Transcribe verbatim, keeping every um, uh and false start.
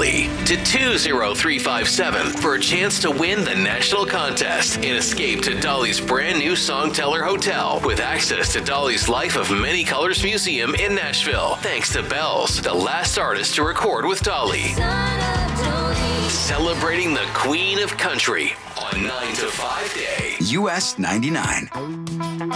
Dolly to two zero three five seven for a chance to win the national contest and escape to Dolly's brand new Songteller Hotel with access to Dolly's Life of Many Colors Museum in Nashville. Thanks to Bells, the last artist to record with Dolly. Celebrating the Queen of Country on nine to five Day. U S ninety-nine.